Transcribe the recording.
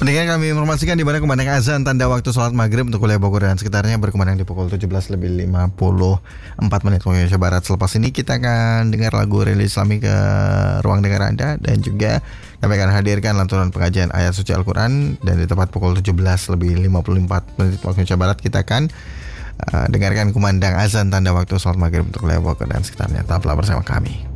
Pendengar, kami informasikan di mana kumandang azan tanda waktu sholat maghrib untuk wilayah Bogor dan sekitarnya berkumandang di pukul 17:54 waktu Indonesia Barat. Selepas ini kita akan dengar lagu rilis Islami ke ruang dengar Anda, dan juga kami akan hadirkan lantunan pengajian ayat suci Al-Quran, dan di tepat pukul 17:54 waktu Indonesia Barat kita akan dengarkan kumandang azan tanda waktu sholat maghrib untuk wilayah Bogor dan sekitarnya. Tetaplah bersama kami.